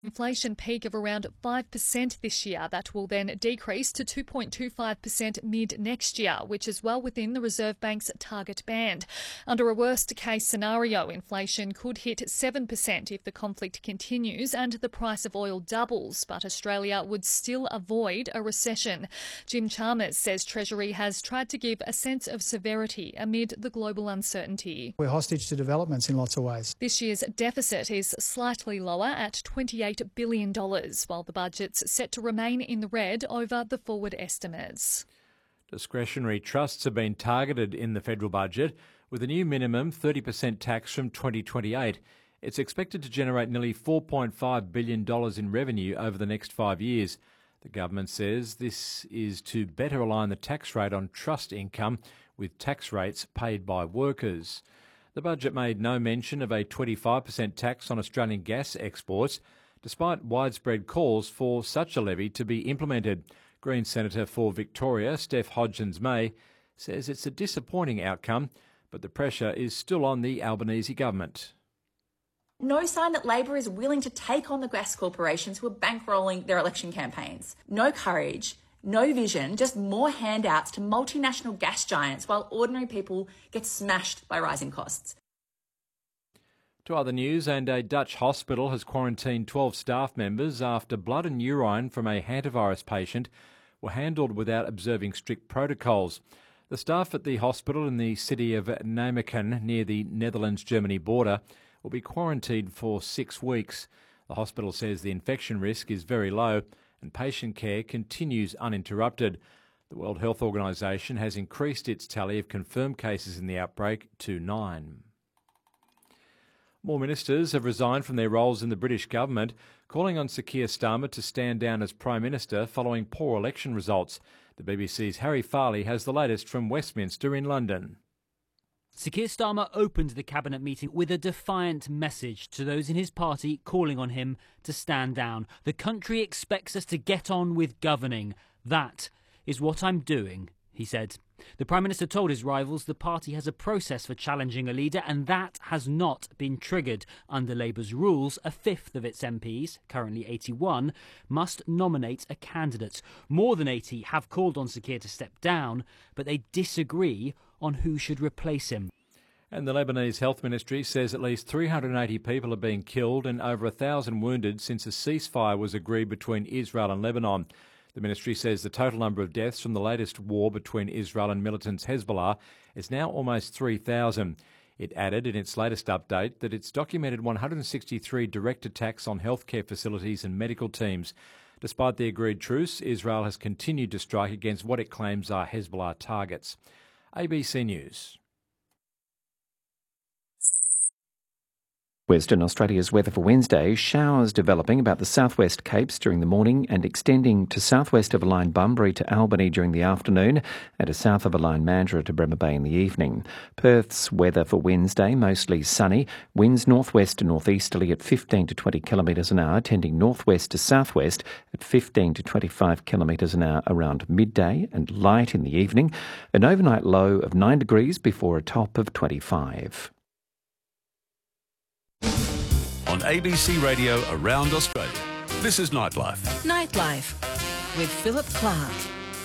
Inflation peak of around 5% this year. That will then decrease to 2.25% mid next year, which is well within the Reserve Bank's target band. Under a worst case scenario, inflation could hit 7% if the conflict continues and the price of oil doubles, but Australia would still avoid a recession. Jim Chalmers says Treasury has tried to give a sense of severity amid the global uncertainty. We're hostage to developments in lots of ways. This year's deficit is slightly lower at $28 billion, while the budget's set to remain in the red over the forward estimates. Discretionary trusts have been targeted in the federal budget with a new minimum 30% tax from 2028. It's expected to generate nearly $4.5 billion in revenue over the next 5 years. The government says this is to better align the tax rate on trust income with tax rates paid by workers. The budget made no mention of a 25% tax on Australian gas exports, despite widespread calls for such a levy to be implemented. Green Senator for Victoria, Steph Hodgins-May, says it's a disappointing outcome, but the pressure is still on the Albanese government. No sign that Labor is willing to take on the gas corporations who are bankrolling their election campaigns. No courage, no vision, just more handouts to multinational gas giants while ordinary people get smashed by rising costs. To other news, and a Dutch hospital has quarantined 12 staff members after blood and urine from a hantavirus patient were handled without observing strict protocols. The staff at the hospital in the city of Nijmegen near the Netherlands-Germany border will be quarantined for 6 weeks. The hospital says the infection risk is very low and patient care continues uninterrupted. The World Health Organization has increased its tally of confirmed cases in the outbreak to 9. More ministers have resigned from their roles in the British government, calling on Sir Keir Starmer to stand down as Prime Minister following poor election results. The BBC's Harry Farley has the latest from Westminster in London. Sir Keir Starmer opened the cabinet meeting with a defiant message to those in his party calling on him to stand down. The country expects us to get on with governing. That is what I'm doing, he said. The Prime Minister told his rivals the party has a process for challenging a leader, and that has not been triggered. Under Labour's rules, a fifth of its MPs, currently 81, must nominate a candidate. More than 80 have called on Sir Keir to step down, but they disagree on who should replace him. And the Lebanese Health Ministry says at least 380 people have been killed and over 1,000 wounded since a ceasefire was agreed between Israel and Lebanon. The ministry says the total number of deaths from the latest war between Israel and militants Hezbollah is now almost 3,000. It added in its latest update that it's documented 163 direct attacks on healthcare facilities and medical teams. Despite the agreed truce, Israel has continued to strike against what it claims are Hezbollah targets. ABC News. Western Australia's weather for Wednesday, showers developing about the southwest Capes during the morning and extending to southwest of a line Bunbury to Albany during the afternoon and to south of a line Mandurah to Bremer Bay in the evening. Perth's weather for Wednesday, mostly sunny, winds northwest to northeasterly at 15 to 20 kilometres an hour, tending northwest to southwest at 15 to 25 kilometres an hour around midday and light in the evening. An overnight low of 9 degrees before a top of 25. On ABC Radio around Australia, this is Nightlife. Nightlife with Philip Clark.